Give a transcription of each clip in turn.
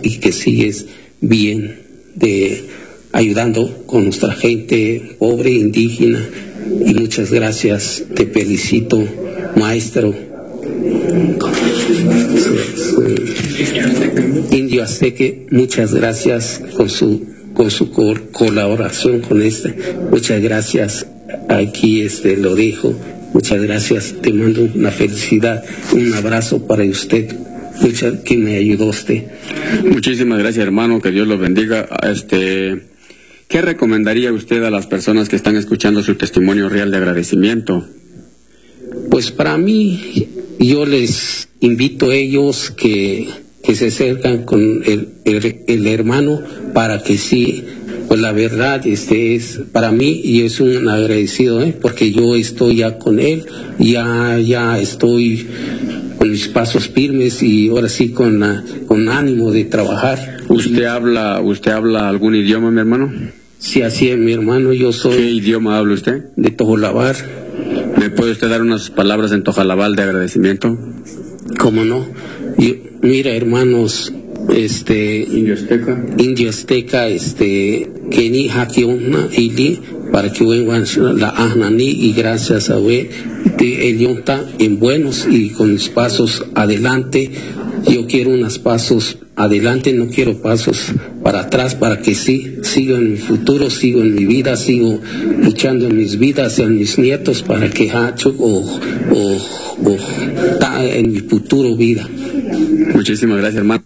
y que sigues bien ayudando con nuestra gente pobre, indígena, y muchas gracias, te felicito, maestro. Indio Azteque, muchas gracias con su colaboración con muchas gracias, aquí lo dejo, muchas gracias, te mando una felicidad, un abrazo para usted, que me ayudó usted. Muchísimas gracias, hermano, que Dios lo bendiga. ¿Qué recomendaría usted a las personas que están escuchando su testimonio real de agradecimiento? Pues para mí, yo les invito a ellos que se acercan con el hermano para que sí, pues la verdad es para mí, y es un agradecido, porque yo estoy ya con él, ya estoy con mis pasos firmes y ahora sí con ánimo de trabajar. ¿Usted habla algún idioma, mi hermano? Sí, así es, mi hermano, yo soy... ¿Qué idioma habla usted? De Tojolabal. ¿Me puede usted dar unas palabras en Tojolabal de agradecimiento? ¿Cómo no? Mira, hermanos, Indio Azteca, Keni Hakiona Ili, para que vengan la Ahnani, y gracias a el Yonta en buenos y con mis pasos adelante. Yo quiero unos pasos adelante, no quiero pasos para atrás, para que sí, sigo en mi futuro, sigo en mi vida, sigo luchando en mis vidas, en mis nietos, para que en mi futuro vida. Muchísimas gracias, hermano.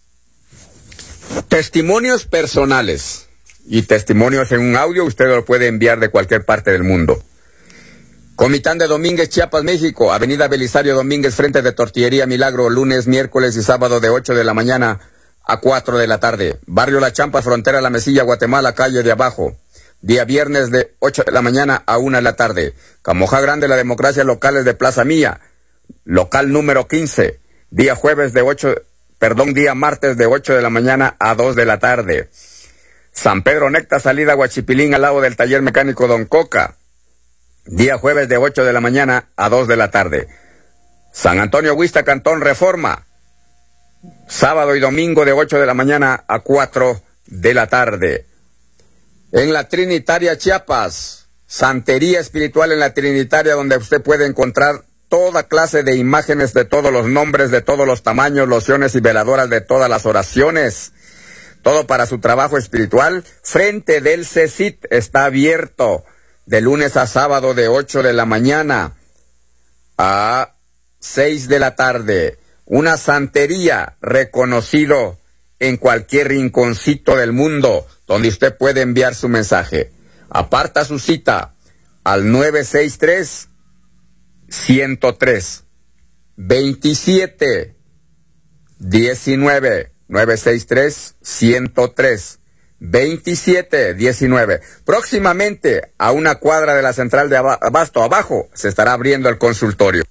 Testimonios personales y testimonios en un audio, usted lo puede enviar de cualquier parte del mundo. Comitán de Domínguez, Chiapas, México, Avenida Belisario Domínguez, frente de Tortillería Milagro, lunes, miércoles y sábado de 8 de la mañana a 4 de la tarde. Barrio La Champa, frontera La Mesilla, Guatemala, calle de abajo. Día viernes de 8 de la mañana a 1 de la tarde. Camoja Grande, La Democracia, locales de Plaza Mía, local número 15. Día martes de 8 de la mañana a 2 de la tarde. San Pedro Necta, salida Huachipilín, al lado del taller mecánico Don Coca. Día jueves de 8 de la mañana a 2 de la tarde. San Antonio Huista, Cantón Reforma. Sábado y domingo de 8 de la mañana a 4 de la tarde. En la Trinitaria, Chiapas, Santería Espiritual en la Trinitaria, donde usted puede encontrar toda clase de imágenes de todos los nombres, de todos los tamaños, lociones y veladoras de todas las oraciones. Todo para su trabajo espiritual. Frente del CECIT está abierto de lunes a sábado de 8 de la mañana a 6 de la tarde. Una santería reconocido en cualquier rinconcito del mundo donde usted puede enviar su mensaje. Aparta su cita al 963-103-27-19. 963-103-27-19. Próximamente, a una cuadra de la central de Abasto abajo, se estará abriendo el consultorio.